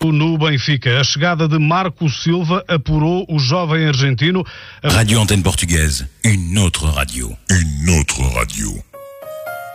No Benfica, a chegada de Marco Silva apurou o jovem argentino. Radio Antenne Portugaise, une autre radio. Une autre radio.